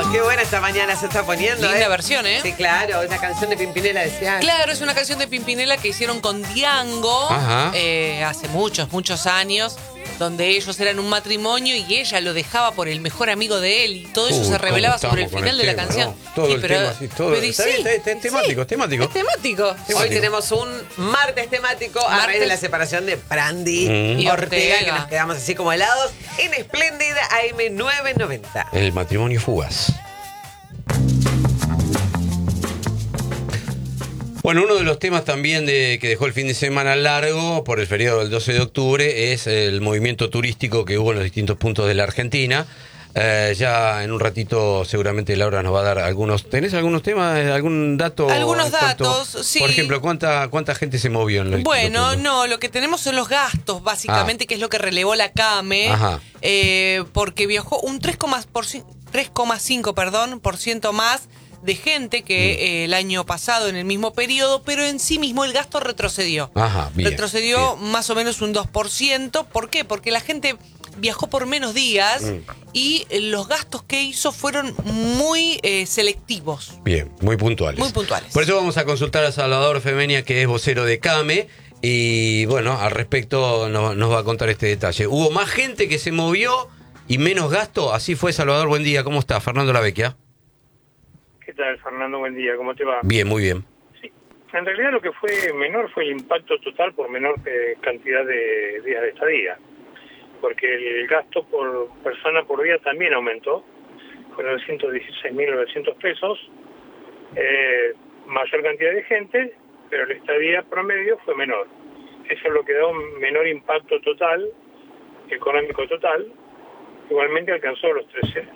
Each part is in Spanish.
qué buena esta mañana se está poniendo. Linda versión, ¿eh? Sí, claro, esa canción de Pimpinela decía. Claro, es una canción de Pimpinela que hicieron con Diango hace muchos años, donde ellos eran un matrimonio y ella lo dejaba por el mejor amigo de él y todo eso se revelaba sobre el final de la canción. ¿No? Todo el tema, sí, todo. Está temático, es temático. Es temático. Hoy tenemos un martes temático a raíz de la separación de Prandi y Ortega, que nos quedamos así como helados en Espléndida AM 990. El matrimonio fugaz. Bueno, uno de los temas también que dejó el fin de semana largo por el feriado del 12 de octubre es el movimiento turístico que hubo en los distintos puntos de la Argentina. Ya en un ratito seguramente Laura nos va a dar algunos... ¿Tenés algunos temas, algún dato? Algunos datos, sí. Por ejemplo, ¿cuánta gente se movió en los Bueno, puntos? no, lo que tenemos son los gastos, básicamente, que es lo que relevó la CAME, porque viajó un 3,5% más de gente que el año pasado en el mismo periodo, pero en sí mismo el gasto retrocedió. Retrocedió más o menos un 2%. ¿Por qué? Porque la gente viajó por menos días y los gastos que hizo fueron muy selectivos. Bien, muy puntuales. Muy puntuales. Por eso vamos a consultar a Salvador Femenia, que es vocero de CAME, y bueno, al respecto nos va a contar este detalle. ¿Hubo más gente que se movió y menos gasto? Así fue, Salvador, buen día. ¿Cómo está? Fernando Lavecchia. ¿Qué tal, Fernando? Buen día, ¿cómo te va? Bien, muy bien. Sí. En realidad lo que fue menor fue el impacto total por menor cantidad de días de estadía, porque el gasto por persona por día también aumentó, fueron 116.900 pesos, mayor cantidad de gente, pero la estadía promedio fue menor. Eso es lo que da un menor impacto total, económico total. Igualmente alcanzó los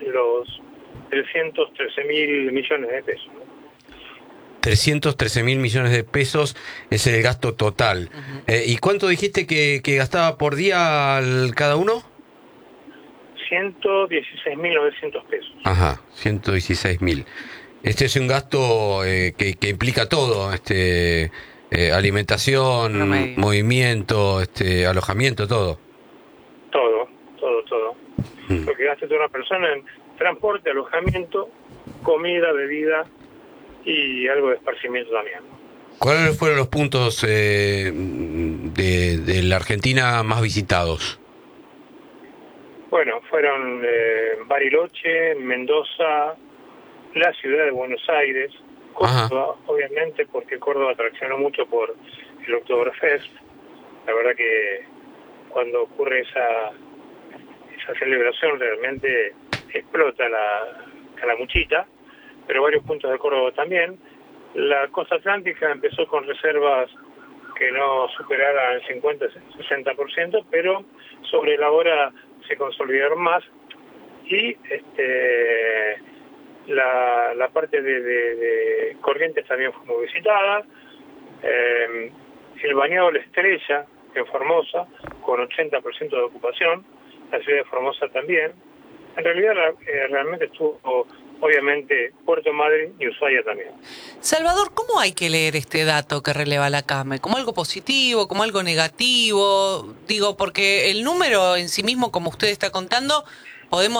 313.000 millones de pesos. 313.000 millones de pesos es el gasto total. ¿Y cuánto dijiste que gastaba por día cada uno? 116.900 pesos. Ajá, 116.000. Este es un gasto que implica todo, alimentación, movimiento, alojamiento, todo. Todo. Lo que gasta toda una persona en transporte, alojamiento, comida, bebida y algo de esparcimiento también. ¿Cuáles fueron los puntos de la Argentina más visitados? Bueno, fueron Bariloche, Mendoza, la ciudad de Buenos Aires, Córdoba, obviamente, porque Córdoba atraccionó mucho por el Oktoberfest. La verdad que cuando ocurre esa celebración realmente explota la calamuchita, pero varios puntos de Córdoba también. La costa atlántica empezó con reservas que no superaran el 50-60%, pero sobre la hora se consolidaron más y la parte de Corrientes también fue muy visitada. El bañado La Estrella en Formosa con 80% de ocupación, la ciudad de Formosa también. En realidad realmente estuvo, obviamente, Puerto Madryn y Ushuaia también. Salvador, ¿cómo hay que leer este dato que releva la CAME? ¿Como algo positivo, como algo negativo? Digo, porque el número en sí mismo, como usted está contando, podemos